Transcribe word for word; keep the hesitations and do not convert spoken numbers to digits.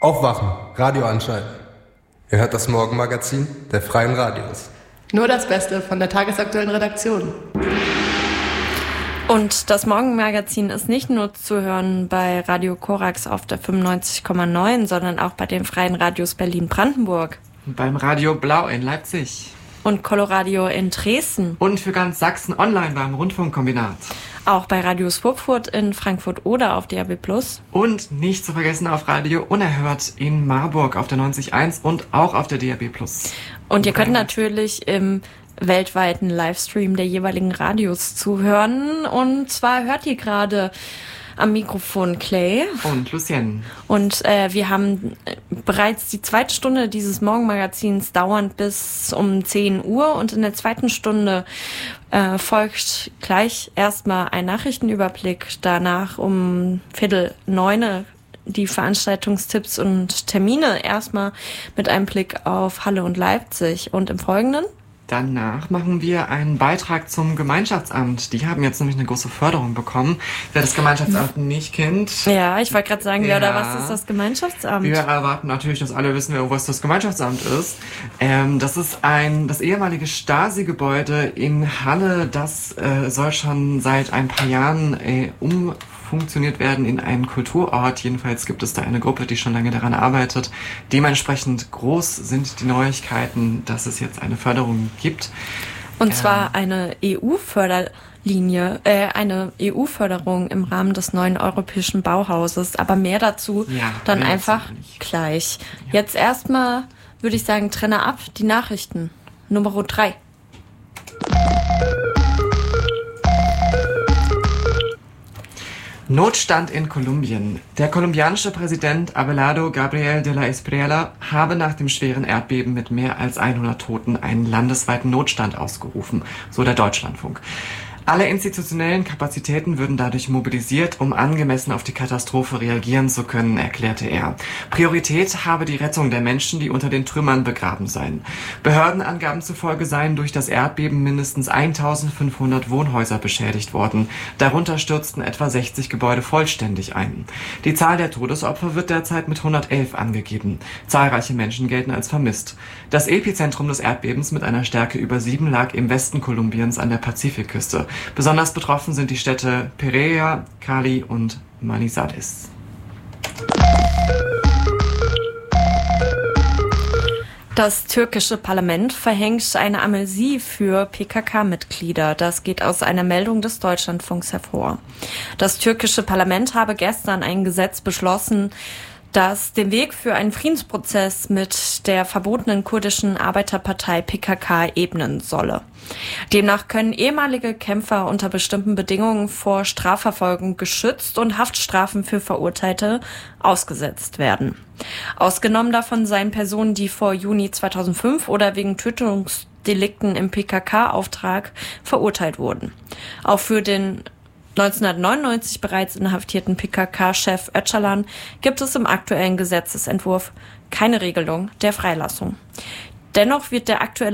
Aufwachen, Radio anschalten. Ihr hört das Morgenmagazin der Freien Radios. Nur das Beste von der tagesaktuellen Redaktion. Und das Morgenmagazin ist nicht nur zu hören bei Radio Korax auf der fünfundneunzig Komma neun, sondern auch bei den Freien Radios Berlin-Brandenburg. Beim Radio Blau in Leipzig. Und Coloradio in Dresden. Und für ganz Sachsen online beim Rundfunkkombinat. Auch bei Radio Swurpfurt in Frankfurt oder auf D A B plus. Und nicht zu vergessen auf Radio Unerhört in Marburg auf der neunzig Komma eins und auch auf der D A B plus. Und ihr könnt natürlich im weltweiten Livestream der jeweiligen Radios zuhören. Und zwar hört ihr gerade am Mikrofon Clay und Lucien. Und äh, wir haben bereits die zweite Stunde dieses Morgenmagazins dauernd bis um zehn Uhr. Und in der zweiten Stunde äh, folgt gleich erstmal ein Nachrichtenüberblick. Danach um Viertel neune die Veranstaltungstipps und Termine. Erstmal mit einem Blick auf Halle und Leipzig. Und im Folgenden? Danach machen wir einen Beitrag zum Gemeinschaftsamt. Die haben jetzt nämlich eine große Förderung bekommen. Wer das Gemeinschaftsamt nicht kennt... Ja, ich wollte gerade sagen, ja, wer oder was ist das Gemeinschaftsamt? Wir erwarten natürlich, dass alle wissen, was das Gemeinschaftsamt ist. Ähm, das ist ein das ehemalige Stasi-Gebäude in Halle. Das äh, soll schon seit ein paar Jahren äh, umfunktioniert werden in einen Kulturort. Jedenfalls gibt es da eine Gruppe, die schon lange daran arbeitet. Dementsprechend groß sind die Neuigkeiten, dass es jetzt eine Förderung gibt. Und zwar eine E U-Förderlinie, äh, eine E U-Förderung im Rahmen des neuen europäischen Bauhauses. Aber mehr dazu ja, dann einfach gleich. Ja. Jetzt erstmal würde ich sagen, trenne ab die Nachrichten. Nummer drei. Notstand in Kolumbien. Der kolumbianische Präsident Abelardo Gabriel de la Espriella habe nach dem schweren Erdbeben mit mehr als hundert Toten einen landesweiten Notstand ausgerufen, so der Deutschlandfunk. Alle institutionellen Kapazitäten würden dadurch mobilisiert, um angemessen auf die Katastrophe reagieren zu können, erklärte er. Priorität habe die Rettung der Menschen, die unter den Trümmern begraben seien. Behördenangaben zufolge seien durch das Erdbeben mindestens eintausendfünfhundert Wohnhäuser beschädigt worden. Darunter stürzten etwa sechzig Gebäude vollständig ein. Die Zahl der Todesopfer wird derzeit mit hundertelf angegeben. Zahlreiche Menschen gelten als vermisst. Das Epizentrum des Erdbebens mit einer Stärke über sieben lag im Westen Kolumbiens an der Pazifikküste. Besonders betroffen sind die Städte Pereira, Cali und Manizales. Das türkische Parlament verhängt eine Amnestie für P K K-Mitglieder. Das geht aus einer Meldung des Deutschlandfunks hervor. Das türkische Parlament habe gestern ein Gesetz beschlossen, das den Weg für einen Friedensprozess mit der verbotenen kurdischen Arbeiterpartei P K K ebnen solle. Demnach können ehemalige Kämpfer unter bestimmten Bedingungen vor Strafverfolgung geschützt und Haftstrafen für Verurteilte ausgesetzt werden. Ausgenommen davon seien Personen, die vor Juni zweitausendfünf oder wegen Tötungsdelikten im P K K-Auftrag verurteilt wurden. Auch für den neunzehnhundertneunundneunzig bereits inhaftierten P K K-Chef Öcalan gibt es im aktuellen Gesetzesentwurf keine Regelung der Freilassung. Dennoch wird der aktuelle